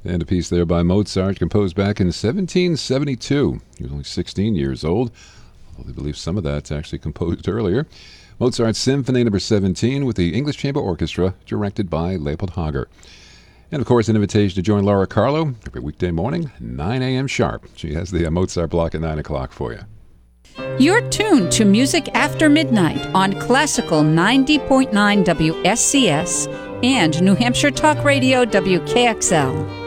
And a piece there by Mozart, composed back in 1772. He was only 16 years old, although they believe some of that's actually composed earlier. Mozart's Symphony No. 17 with the English Chamber Orchestra, directed by Leopold Hager. And, of course, an invitation to join Laura Carlo every weekday morning, 9 a.m. sharp. She has the Mozart block at 9 o'clock for you. You're tuned to Music After Midnight on Classical 90.9 WSCS and New Hampshire Talk Radio WKXL.